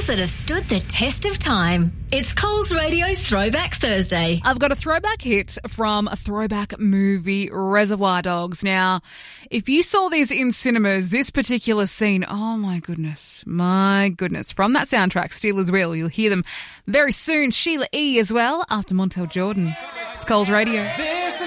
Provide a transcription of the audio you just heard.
songs that have stood the test of time. It's Coles Radio's Throwback Thursday. I've got a throwback hit from a throwback movie, Reservoir Dogs. Now, if you saw these in cinemas, this particular scene, oh my goodness. From that soundtrack, Steelers Wheel, you'll hear them very soon. Sheila E. as well, after Montel Jordan. It's Coles Radio.